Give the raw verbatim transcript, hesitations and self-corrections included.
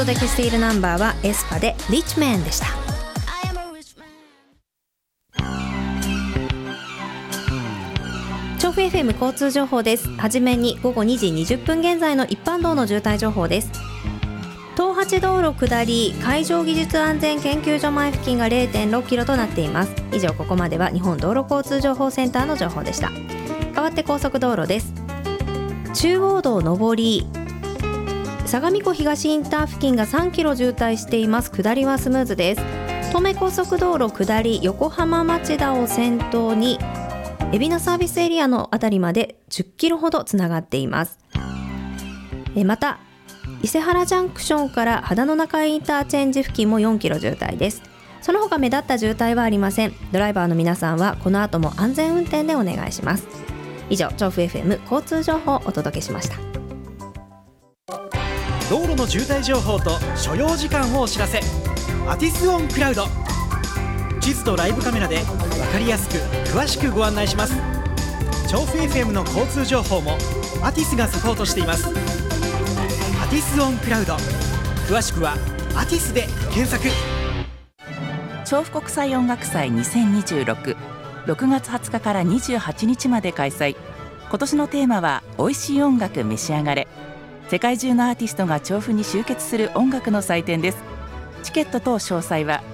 お届けしているナンバーはエスパでリッチメンでした。調布 エフエム 交通情報です。はじめに午後にじにじゅっぷん現在の一般道の渋滞情報です。東八道路下り海上技術安全研究所前付近が れいてんろっキロとなっています。以上、ここまでは日本道路交通情報センターの情報でした。代わって高速道路です。中央道上り相模湖東インター付近がさんキロ渋滞しています。下りはスムーズです。東名高速道路下り横浜町田を先頭に海老名サービスエリアのあたりまでじゅっキロほどつながっています。えまた伊勢原ジャンクションから秦野中井インターチェンジ付近もよんキロ渋滞です。その他目立った渋滞はありません。ドライバーの皆さんはこの後も安全運転でお願いします。以上、調布 エフエム 交通情報をお届けしました。 道路の渋滞情報と所要時間をお知らせ。アティスオンクラウド、地図とライブカメラで分かりやすく詳しくご案内します。調布 エフエム の交通情報もアティスがサポートしています。アティスオンクラウド、詳しくはアティスで検索。 調布国際音楽祭にせんにじゅうろく、ろくがつはつかからにじゅうはちにちまで開催。今年のテーマは美味しい音楽召し上がれ。世界中のアーティストが調布に集結する音楽の祭典です。チケット等詳細は